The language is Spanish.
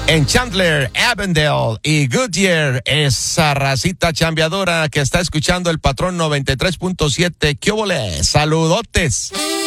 En Chandler, Avondale y Goodyear, esa racita chambeadora que está escuchando el Patrón 93.7. ¡Qué óvole! ¡Saludotes!